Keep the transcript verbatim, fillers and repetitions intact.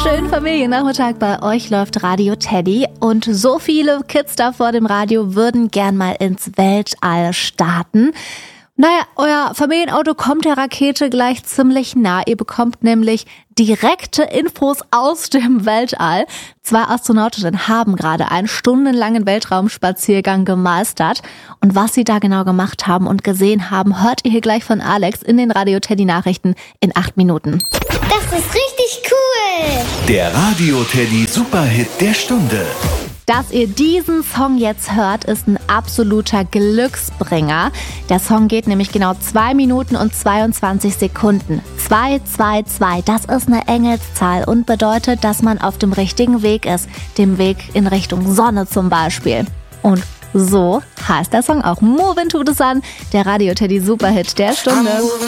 Schönen Familiennachmittag, bei euch läuft Radio Teddy und so viele Kids da vor dem Radio würden gern mal ins Weltall starten. Naja, euer Familienauto kommt der Rakete gleich ziemlich nah. Ihr bekommt nämlich direkte Infos aus dem Weltall. Zwei Astronautinnen haben gerade einen stundenlangen Weltraumspaziergang gemeistert. Und was sie da genau gemacht haben und gesehen haben, hört ihr hier gleich von Alex in den Radio Teddy Nachrichten in acht Minuten. Das ist richtig cool! Der Radio Teddy Superhit der Stunde. Dass ihr diesen Song jetzt hört, ist ein absoluter Glücksbringer. Der Song geht nämlich genau zwei Minuten und zweiundzwanzig Sekunden. zwei zwei zwei, das ist eine Engelszahl und bedeutet, dass man auf dem richtigen Weg ist. Dem Weg in Richtung Sonne zum Beispiel. Und so heißt der Song auch. Movin' to the Sun, der Radio Teddy Superhit der Stunde.